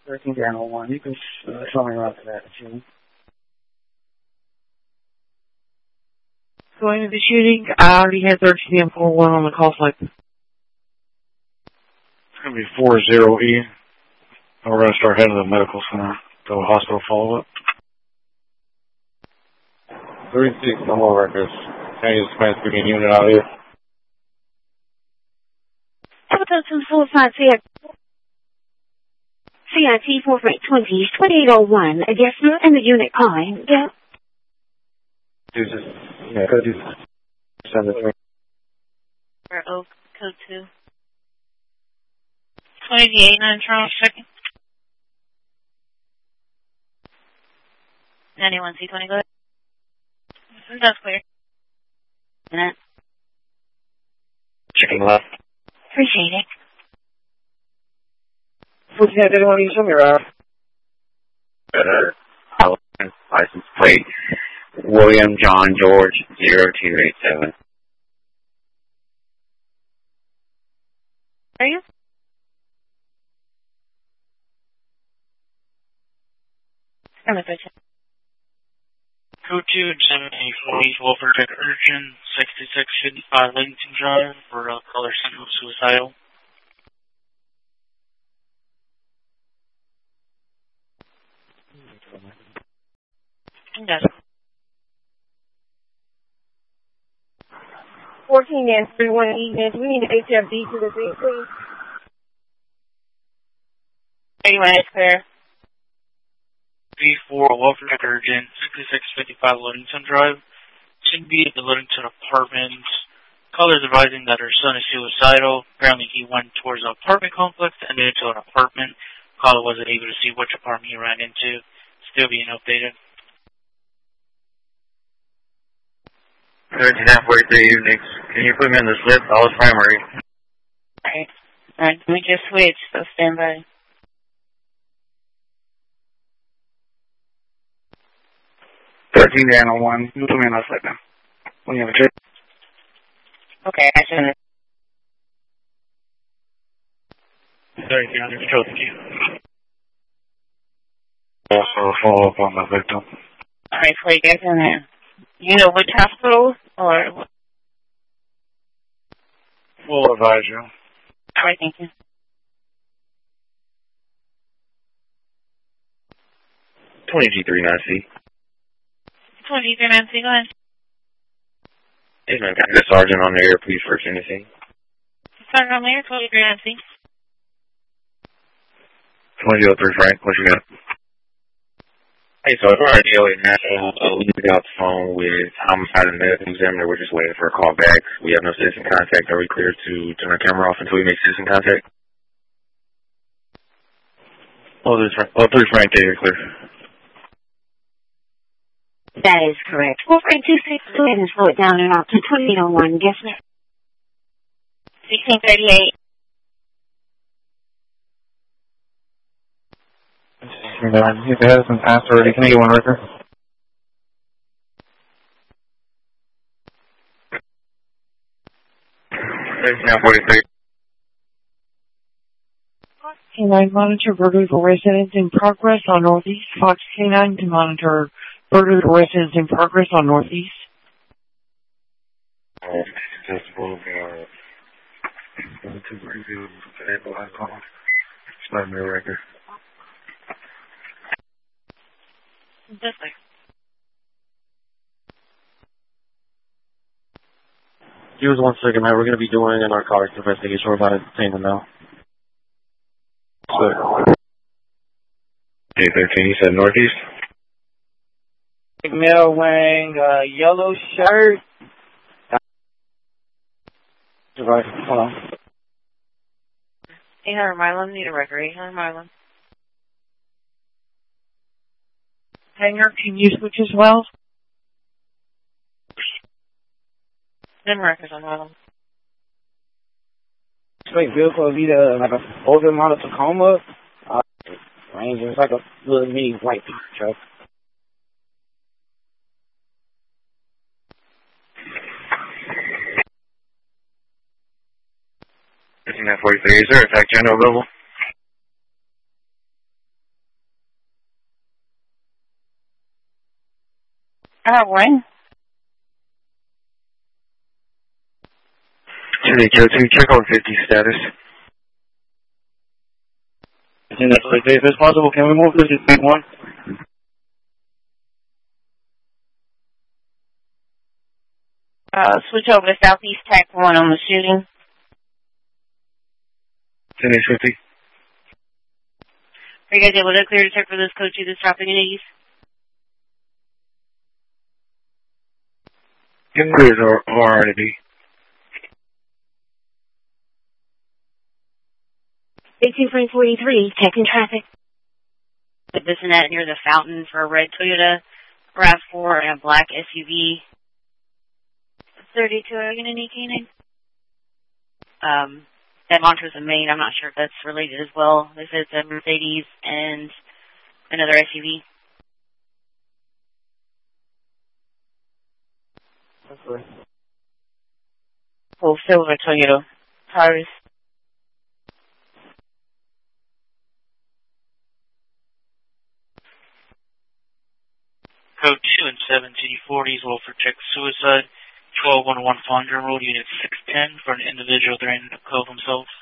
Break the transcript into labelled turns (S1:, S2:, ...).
S1: 13 Daniel 1. You can show me around to that, too.
S2: Going to the shooting, I already had 13 and 4-1 on the call slip.
S3: It's going to be 40E. We're going to start heading to the medical center, to a hospital follow-up.
S4: 36, no more records. Can you just transfer the unit out here?
S5: CIT 420, 2801, adjustment and the unit calling. Yeah.
S4: Code 2. Send it through.
S6: For Oak, code 2. 28-9 Charles, second. 91C20, go ahead. That's clear.
S4: Checking left.
S5: Appreciate it.
S1: 14 Daniel 1, you show me around.
S4: License plate. William John George 0287.
S6: Are you? I'm a patient.
S2: Code 2, examining police welfare tech urgent, 6655 Lincoln Drive for caller Sentinel suicidal.
S6: Yes.
S5: 14 and 31 evenings. We need an HFD to the thing, please.
S6: 31 is clear.
S2: V4 welfare tech urgent, 6655 Ludington Drive. Should be at the Ludington apartment. Caller is advising that her son is suicidal. Apparently he went towards an apartment complex and then into an apartment. Caller wasn't able to see which apartment he ran into. Still being updated.
S4: 1343 Unix. Can you put me in the slip? I was primary.
S6: Alright, we just switched, so stand by.
S1: Daniel 1, you put me in that slip now. When you have a trip.
S6: Okay, I shouldn't.
S3: 13 under control, thank you.
S4: Also follow up on the victim.
S6: Alright, before you get in there. You know which hospital or what?
S3: We'll advise you.
S6: Alright, thank you.
S4: 20G3 Nancy.
S6: 23 Nancy, go ahead.
S4: Hey man, can I get Sergeant on the air, please, first anything?
S6: Sergeant on there, 23 Nancy.
S4: 2003 Frank, what you got? Hey, so if we're at DOA National, we got the phone with homicide and medical examiner. We're just waiting for a call back. We have no citizen contact. Are we clear to turn our camera off until we make citizen contact? Oh, 3 Frank, you're clear.
S5: That is correct. 4.26, go ahead and slow it down and off to 2801. Yes, sir.
S6: 1638.
S4: If it hasn't passed already, can I get one record? Now 43.
S2: K9 monitor vertical residence in progress on Northeast. Fox K9 to monitor vertical residence in progress on Northeast.
S4: It's not my record.
S6: This way.
S3: Here's 1 second, man. We're going to be doing a narcotics investigation. We're about to detain them now.
S4: J13, you said Northeast?
S1: Male wearing a yellow shirt. Device, hold on.
S6: 800 Milan, need a record. 800 Milan.
S2: Hangar, can you switch as well?
S6: 10 records on Milan.
S1: Straight vehicle is either like a older model Tacoma, Ranger. It's like a little mini white pickup truck.
S4: Is that 43? Is there a fact channel available?
S6: When?
S4: 2802, check on 50 status.
S3: In that Thursday, if it's possible, can we move this to 1?
S6: Switch over to Southeast Tac 1 on the shooting.
S3: 10-850.
S5: Are you guys able to clear to check for this code 2 that's dropping in east?
S3: Clears already.
S5: Big 243, checking traffic. This and that near the fountain for a red Toyota RAV4 and a black SUV. 32, are you going to need canine? That Montrose and Maine, I'm not sure if that's related as well. They said it's a Mercedes and another SUV.
S1: Okay.
S6: Full silver Toyota Taurus.
S2: Code 2 and 7 TD40s will check suicide. 1211 Fondren Road, Unit 610 for an individual threatening to kill themselves.